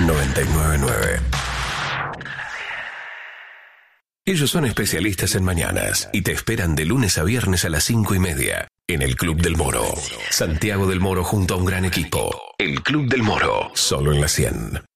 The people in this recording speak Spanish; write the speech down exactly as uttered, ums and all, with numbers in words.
noventa y nueve punto nueve. Ellos son especialistas en mañanas y te esperan de lunes a viernes a las cinco y media en el Club del Moro. Santiago del Moro junto a un gran equipo. El Club del Moro, solo en la cien.